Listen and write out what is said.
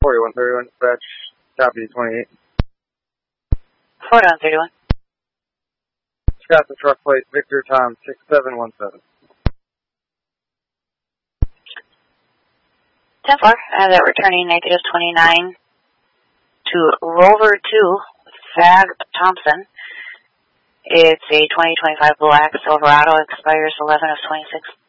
4131, dispatch, copy 28. 4131. Got the truck plate, Victor Tom 6717. 10-4, that returning -29 to Rover 2, Fag Thompson. It's a 2025 black Silverado, expires 11 of 26.